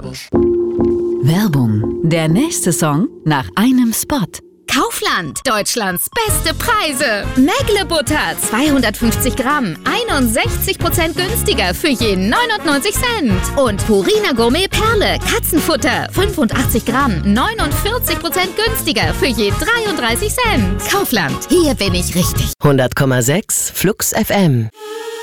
Werbung. Der nächste Song nach einem Spot. Kaufland, Deutschlands beste Preise. Mägle-Butter, 250 Gramm, 61% günstiger für je 99 Cent. Und Purina Gourmet Perle, Katzenfutter, 85 Gramm, 49% günstiger für je 33 Cent. Kaufland, hier bin ich richtig. 100,6 Flux FM.